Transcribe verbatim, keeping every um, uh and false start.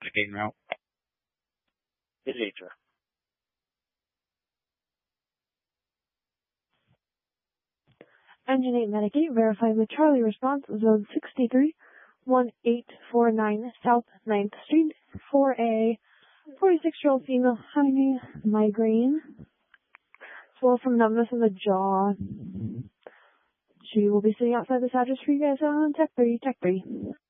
Medicaid route. Is Asia. Engine eight Medicaid, verifying the Charlie response, zone sixty-three, one eight four nine South ninth Street, four A, forty-six-year-old female having a migraine, swell from numbness in the jaw. She will be sitting outside this address for you guys on Tech three, Tech three.